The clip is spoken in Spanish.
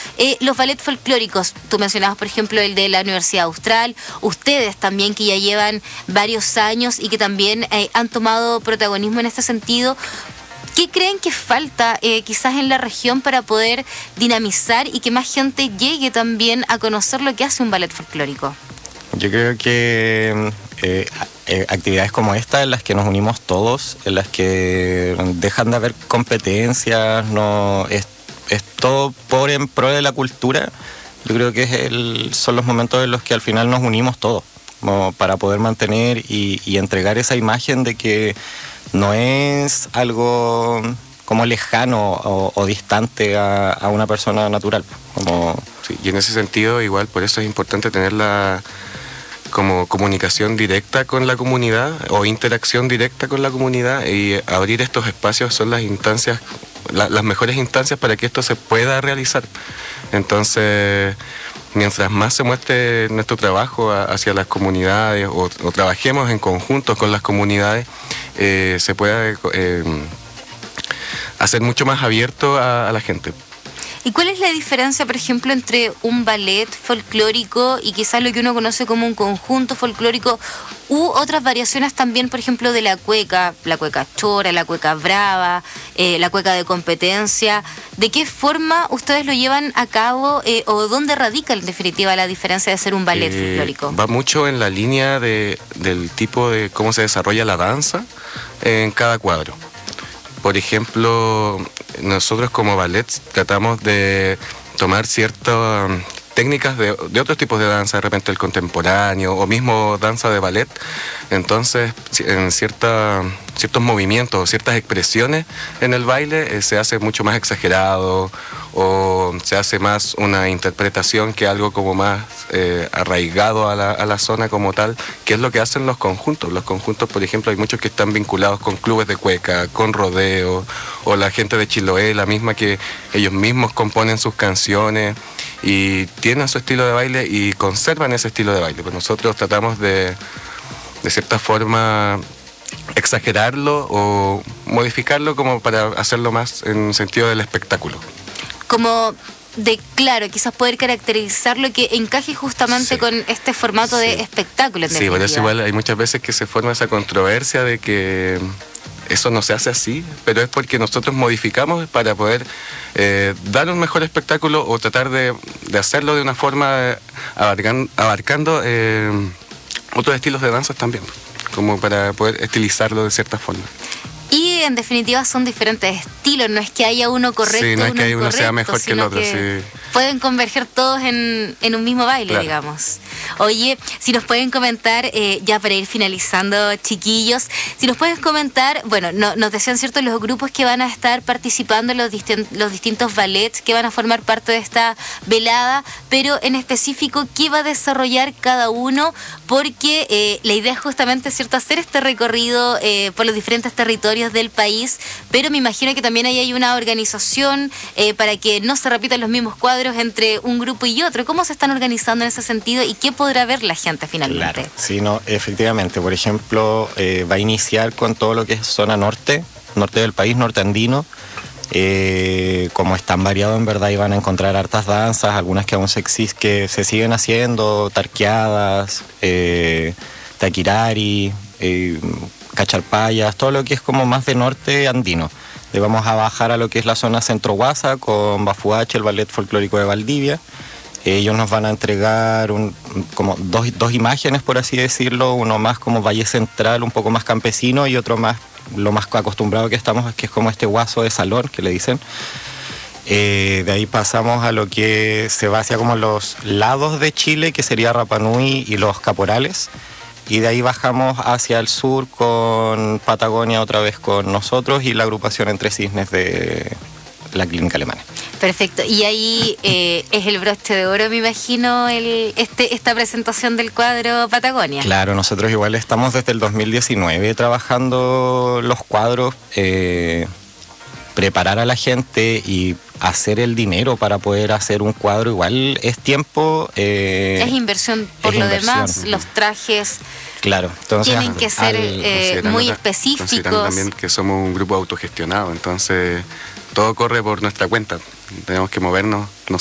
los ballet folclóricos, tú mencionabas por ejemplo el de la Universidad Austral, ustedes también que ya llevan varios años y que también han tomado protagonismo en este sentido. ¿Qué creen que falta quizás en la región para poder dinamizar y que más gente llegue también a conocer lo que hace un ballet folclórico? Yo creo que actividades como esta en las que nos unimos todos, en las que dejan de haber competencias, no es todo por en pro de la cultura. Yo creo que son los momentos en los que al final nos unimos todos, como para poder mantener y entregar esa imagen de que no es algo como lejano o distante a una persona natural. Sí, y en ese sentido, igual, por eso es importante tenerla como comunicación directa con la comunidad o interacción directa con la comunidad, y abrir estos espacios son las instancias, las mejores instancias para que esto se pueda realizar. Entonces, mientras más se muestre nuestro trabajo hacia las comunidades o trabajemos en conjunto con las comunidades, se pueda hacer mucho más abierto a la gente. ¿Y cuál es la diferencia, por ejemplo, entre un ballet folclórico y quizás lo que uno conoce como un conjunto folclórico u otras variaciones también, por ejemplo, de la cueca chora, la cueca brava, la cueca de competencia? ¿De qué forma ustedes lo llevan a cabo o dónde radica en definitiva la diferencia de ser un ballet folclórico? Va mucho en la línea del tipo de cómo se desarrolla la danza en cada cuadro. Por ejemplo, nosotros como ballet tratamos de tomar ciertas técnicas de otros tipos de danza, de repente el contemporáneo o mismo danza de ballet. Entonces, en ciertos movimientos o ciertas expresiones en el baile se hace mucho más exagerado o se hace más una interpretación que algo como más arraigado a la zona como tal, que es lo que hacen los conjuntos. Los conjuntos, por ejemplo, hay muchos que están vinculados con clubes de cueca, con rodeo, o la gente de Chiloé, la misma, que ellos mismos componen sus canciones y tienen su estilo de baile y conservan ese estilo de baile. Pues nosotros tratamos de cierta forma exagerarlo o modificarlo como para hacerlo más en el sentido del espectáculo. Como de, claro, quizás poder caracterizar lo que encaje justamente con este formato de espectáculo. Sí, por eso igual hay muchas veces que se forma esa controversia de que eso no se hace así, pero es porque nosotros modificamos para poder dar un mejor espectáculo o tratar de hacerlo de una forma abarcando otros estilos de danzas también, como para poder estilizarlo de cierta forma. Y en definitiva son diferentes estilos, no es que haya uno correcto, sí, no es que uno sea mejor que el otro, que sí. Pueden converger todos en un mismo baile, claro, digamos. Oye, si nos pueden comentar, ya para ir finalizando, chiquillos, si nos pueden comentar, bueno, nos decían, ¿cierto?, los grupos que van a estar participando en los distintos ballets que van a formar parte de esta velada, pero en específico, ¿qué va a desarrollar cada uno? Porque la idea es justamente, ¿cierto?, hacer este recorrido por los diferentes territorios del país, pero me imagino que también ahí hay una organización para que no se repitan los mismos cuadros entre un grupo y otro. ¿Cómo se están organizando en ese sentido y qué podrá ver la gente finalmente? Claro, sí, no, efectivamente. Por ejemplo, va a iniciar con todo lo que es zona norte del país, norte andino. Como es tan variado, en verdad, y van a encontrar hartas danzas, algunas que aún que se siguen haciendo, tarqueadas, taquirari, cacharpayas, todo lo que es como más de norte andino. Le vamos a bajar a lo que es la zona centro-guasa con Bafuache, el ballet folclórico de Valdivia. Ellos nos van a entregar como dos imágenes, por así decirlo, uno más como Valle Central, un poco más campesino, y otro más, lo más acostumbrado que estamos, que es como este guaso de salón, que le dicen. De ahí pasamos a lo que se va hacia como los lados de Chile, que sería Rapa Nui y los Caporales. Y de ahí bajamos hacia el sur con Patagonia otra vez con nosotros y la agrupación Entre Cisnes de la Clínica Alemana. Perfecto. Y ahí es el broche de oro, me imagino, esta presentación del cuadro Patagonia. Claro, nosotros igual estamos desde el 2019 trabajando los cuadros, preparar a la gente y hacer el dinero para poder hacer un cuadro igual es tiempo. Es inversión por lo demás, los trajes. Claro, entonces tienen que ser muy específicos. Considerando también que somos un grupo autogestionado, entonces todo corre por nuestra cuenta. Tenemos que movernos